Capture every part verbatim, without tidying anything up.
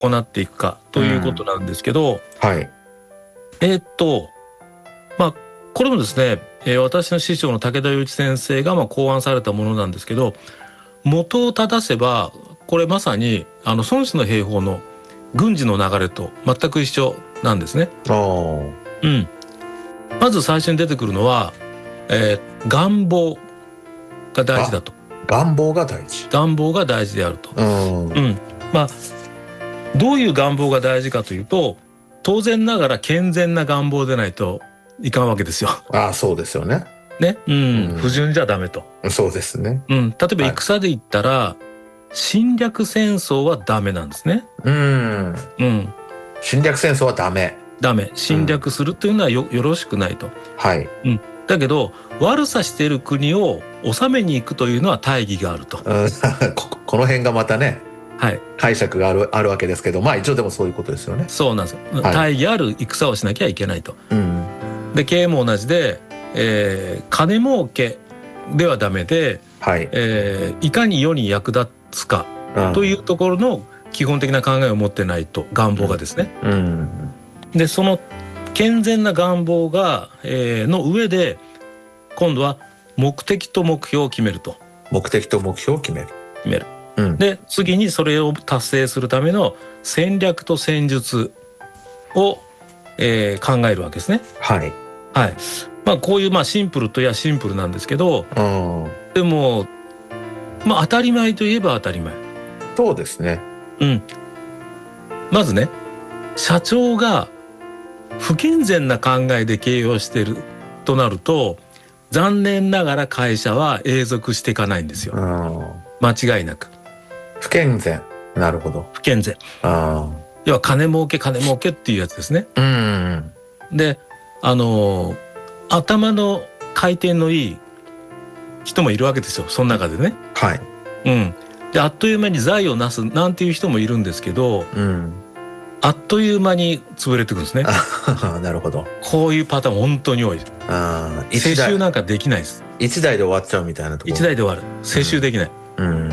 行っていくかということなんですけど、 うん、はい。 えー、っとまあこれもですね、えー、私の師匠の武田祐一先生がまあ考案されたものなんですけど、元を正せばこれまさにあの孫子の兵法の軍事の流れと全く一緒なんですね。 あ、 うん、まず最初に出てくるのは、えー、願望が大事だと。 願望が大事。 願望が大事であると。 うん、 うん、まあどういう願望が大事かというと、当然ながら健全な願望でないといかんわけですよ。 ああ、そうですよね。 ね、うん、 うん、 不純じゃダメと。 そうですね。 うん、例えば戦で言ったら、はい、侵略戦争はダメなんですね。 うん、 うん、 侵略戦争はダメ。 ダメ。侵略するというのは よ, よろしくないと。 はい。 うん、だけど悪さしている国を治めに行くというのは大義があると。 うん、こ, この辺がまたね、 はい、 解釈があるあるわけですけど、まあ一応でもそういうことですよね。 そうなんですよ。はい、大義ある戦をしなきゃいけないと。うん、で経営も同じで、えー、金儲けではダメで、はい、えー、いかに世に役立つかというところの基本的な考えを持ってないと、願望がですね。うん、でその健全な願望が、えー、の上で今度は目的と目標を決めると。 目的と目標を決める。 決める。うん、で次にそれを達成するための戦略と戦術を、えー、考えるわけですね。 はい。 はい。まあこういうまあシンプルといえばシンプルなんですけど、うん、でもまあ当たり前といえば当たり前。 そうですね。 うん。まずね、社長が不健全な考えで経営をしているとなると、残念ながら会社は永続していかないんですよ。うん、間違いなく。 不健全。なるほど。 不健全。あ、要は金儲け金儲けっていうやつですね。うん、で、あのー、頭の回転のいい人もいるわけですよ。その中でね。 はい。 うん。であっという間に財をなすなんていう人もいるんですけど、うん、あっという間に潰れていくんですね。 なるほど。 こういうパターン本当に多い。あ、世襲なんかできないです。 一台で終わっちゃうみたいなところ。 一台で終わる。世襲できない。うんうん、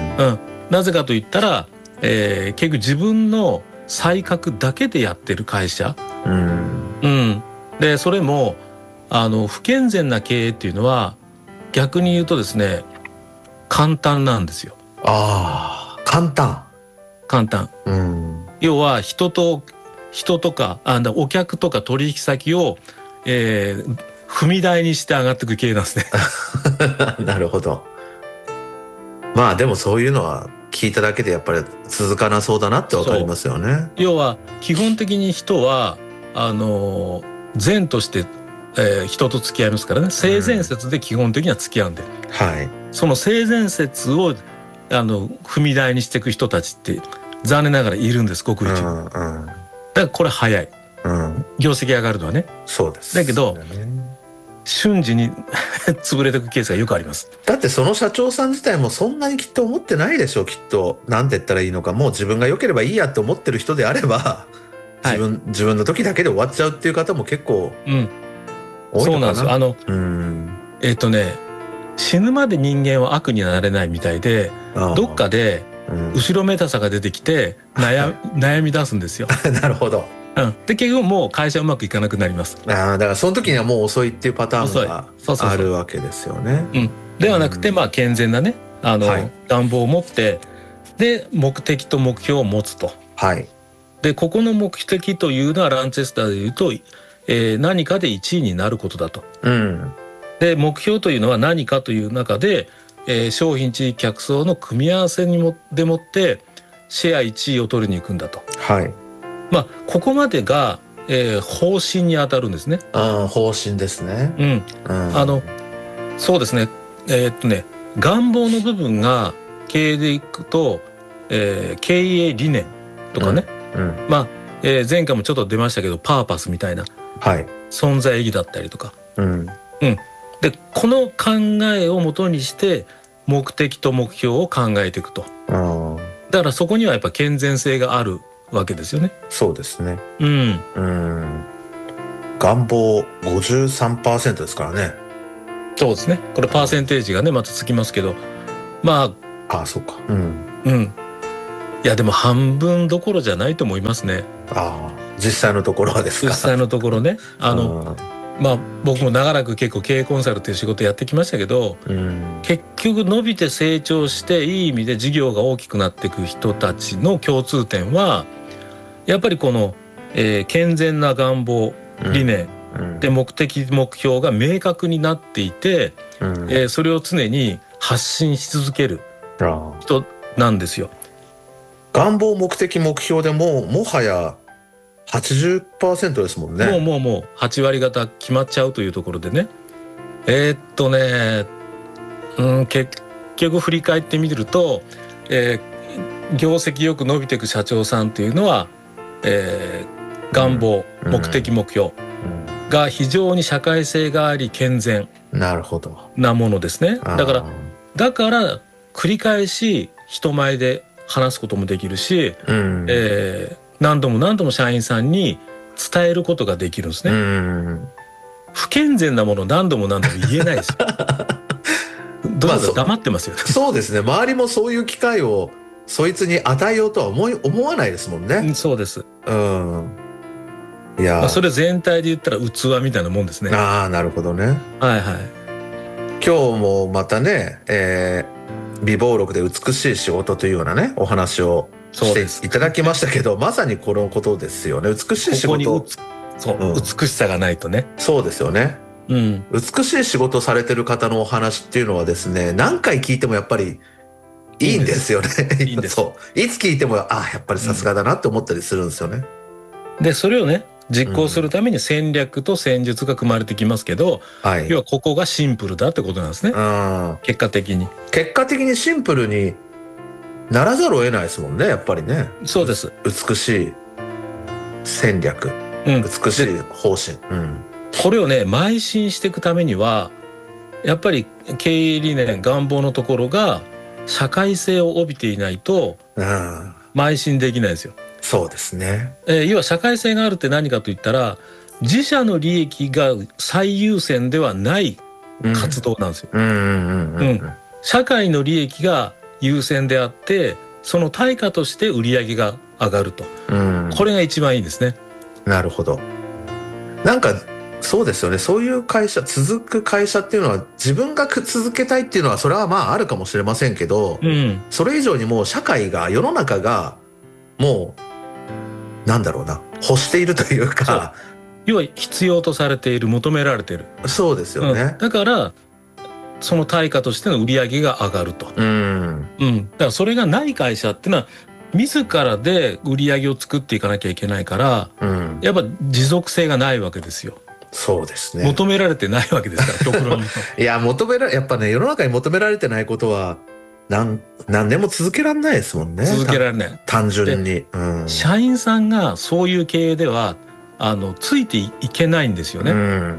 なぜかと言ったら、えー、結局自分の才覚だけでやってる会社、うんうん、でそれもあの不健全な経営っていうのは逆に言うとですね、簡単なんですよ。 ああ、簡単。 簡単。うん、要は人と人とかあお客とか取引先を、えー、踏み台にして上がっていく経営なんですね。 なるほど。まあでもそういうのは聞いただけでやっぱり続かなそうだなってわかりますよね。 要は基本的に人はあの善として、えー、人と付き合いますからね。性善説で基本的には付き合うんで、うん、はい、その性善説をあの踏み台にしていく人たちって残念ながらいるんです、ごく一部。うんうん、だからこれ早い、うん、業績上がるのはね。 そうです。 だけど、瞬時に潰れていくケースがよくあります。 だってその社長さん自体もそんなにきっと思ってないでしょう。きっとなんて言ったらいいのか、もう自分が良ければいいやって思ってる人であれば自分、はい、自分の時だけで終わっちゃうっていう方も結構多いのかな、 うん、そうなんですよ。あのうんえっとね死ぬまで人間は悪になれないみたいで、どっかで後ろめたさが出てきて悩, 悩み出すんですよ。 なるほど。 うん、で結局もう会社うまくいかなくなります。 ああ、だからその時にはもう遅いっていうパターンがあるわけですよね。 うん、ではなくて、まあ健全なねあの、はい、願望を持ってで目的と目標を持つと。はい。でここの目的というのはランチェスターでいうと、えー、何かでいちいになることだと。うん。で目標というのは何かという中で、えー、商品地域客層の組み合わせにもでもってシェアいちいを取りに行くんだと。はい。まあここまでが、えー、方針に当たるんですね。 ああ、方針ですね。 うん。うん、あのそうですね。えー、っとね願望の部分が経営でいくと、えー、経営理念とかね。うんうん、まあ、えー、前回もちょっと出ましたけどパーパスみたいな、はい、存在意義だったりとか。うん。うん。でこの考えをもとにして目的と目標を考えていくと。だからそこにはやっぱ健全性があるわけですよね。 そうですね。うん。うん。願望 ごじゅうさんパーセント ですからね。 そうですね。これパーセンテージがねまたつきますけど、まあああそうか。うん。 うん。 いやでも半分どころじゃないと思いますね。 ああ、実際のところはですか。 実際のところね。あの、まあ僕も長らく結構経営コンサルという仕事やってきましたけど、うん、結局伸びて成長していい意味で事業が大きくなっていく人たちの共通点はやっぱりこの、えー、健全な願望、理念、うん、で目的目標が明確になっていて、うん、えー、それを常に発信し続ける人なんですよ。 願望、目的、目標でももはや はちじゅっパーセント ですもんね。 もうもうもうはち割方決まっちゃうというところでね。えー、っとね、うん、結局振り返ってみると、えー、業績よく伸びていく社長さんというのは、えー、願望、うん、目的、目標が非常に社会性があり健全なものですね。だからだから繰り返し人前で話すこともできるし、うん、えー、何度も何度も社員さんに伝えることができるんですね。うん、不健全なものを何度も何度も言えないですよ。どうぞ黙ってますよ。 まあ、そ, そうですね。周りもそういう機会をそいつに与えようとは思い思わないですもんね。 うん、そうです。 うん。いや、 まあ、それ全体で言ったら器みたいなもんですね。 ああ、なるほどね。 はいはい。 今日もまたね、えー、美貌録で美しい仕事というようなねお話をしていただきましたけど、まさにこのことですよね。美しい仕事。 ここにそう、うん、美しさがないとね。 そうですよね。うん、美しい仕事されてる方のお話っていうのはですね、何回聞いてもやっぱりいいんですよね。いいんです。そういつ聞いてもああやっぱりさすがだなって思ったりするんですよね。 うん、でそれをね実行するために戦略と戦術が組まれてきますけど、うん、要はここがシンプルだってことなんですね。結果的に結果的にシンプルにならざるを得ないですもんね、やっぱりね。 そうです。 美しい戦略、うん、美しい方針、うん、 これをね邁進していくためにはやっぱり経営理念願望のところが社会性を帯びていないと邁進できないですよ。 そうですね。 えー、要は社会性があるって何かといったら自社の利益が最優先ではない活動なんですよ。社会の利益が優先であってその対価として売り上げが上がると、うん、これが一番いいですね。 なるほど。なんかそうですよね。そういう会社続く会社っていうのは自分が続けたいっていうのはそれはまああるかもしれませんけど、うん、それ以上にもう社会が世の中がもうなんだろうな欲しているというか、 要は必要とされている求められている。 そうですよね、 うん、だからその対価としての売り上げが上がると、うんうん、だからそれがない会社っていうのは自らで売り上げを作っていかなきゃいけないから、うん、やっぱ持続性がないわけですよ。 そうですね。 求められてないわけですから極論いや求めらやっぱね世の中に求められてないことは何何年も続けられないですもんね。 続けられない。 単純に、うん、 社員さんがそういう経営ではあのついていけないんですよね、うん、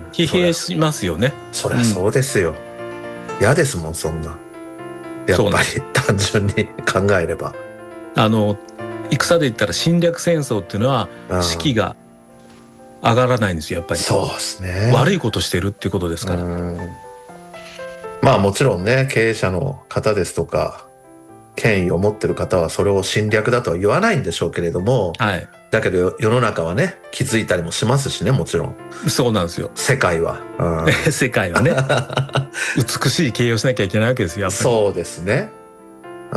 疲弊しますよね。 そりゃそうですよ、うん、嫌ですもんそんな。やっぱり単純に考えればあの戦で言ったら侵略戦争っていうのは士気が上がらないんですよやっぱり。 そうですね。 悪いことしてるっていうことですから。 うん、まあもちろんね経営者の方ですとか権威を持ってる方はそれを侵略だとは言わないんでしょうけれども、はい、だけど世の中はね気づいたりもしますしねもちろん。 そうなんですよ世界は、 うん、世界はね美しい経営をしなきゃいけないわけですよやっぱり。 そうですね。うん、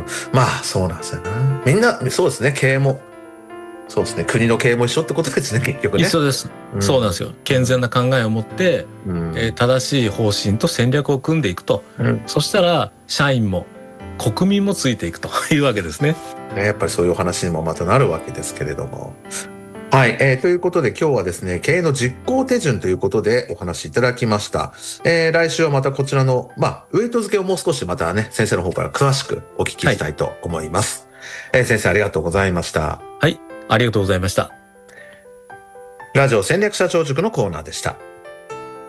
まあそうなんですよね。みんなそうですね。経営もそうですね。国の経営も一緒ってことですね結局ね。 一緒です、うん、そうなんですよ。健全な考えを持って、うんえー、正しい方針と戦略を組んでいくと、うん、そしたら社員も国民もついていくというわけですね。 ねやっぱりそういうお話にもまたなるわけですけれども。はい、えー、ということで今日はですね経営の実行手順ということでお話しいただきました。えー、来週はまたこちらのまあウエイト付けをもう少しまたね先生の方から詳しくお聞きしたいと思います。はい、えー、先生ありがとうございました。 はい、ありがとうございました。 ラジオ戦略社長塾のコーナーでした。